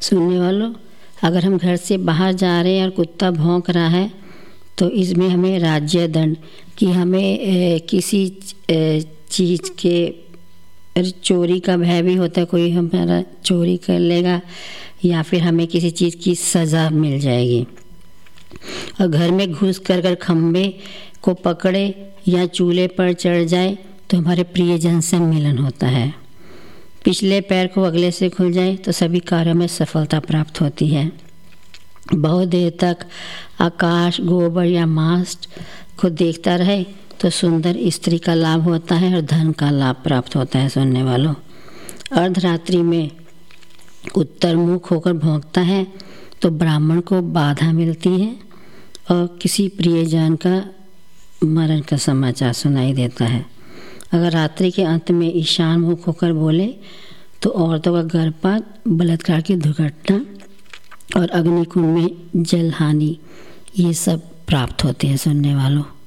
सुनने वालों, अगर हम घर से बाहर जा रहे हैं और कुत्ता भौंक रहा है तो इसमें हमें राज्य दंड कि हमें किसी चीज़ के चोरी का भय भी होता है, कोई हमारा चोरी कर लेगा या फिर हमें किसी चीज़ की सज़ा मिल जाएगी। और घर में घुस कर खम्भे को पकड़े या चूल्हे पर चढ़ जाए तो हमारे प्रियजन से मिलन होता है। पिछले पैर को अगले से खुल जाए तो सभी कार्यों में सफलता प्राप्त होती है। बहुत देर तक आकाश, गोबर या मास्ट को देखता रहे तो सुंदर स्त्री का लाभ होता है और धन का लाभ प्राप्त होता है। सुनने वालों, अर्धरात्रि में उत्तर मुख होकर भौंकता है तो ब्राह्मण को बाधा मिलती है और किसी प्रियजन का मरण का समाचार सुनाई देता है। अगर रात्रि के अंत में ईशान मुख होकर बोले तो औरतों का गर्भपात, बलात्कार की दुर्घटना और अग्निकुंड में जल हानि ये सब प्राप्त होते हैं। सुनने वालों।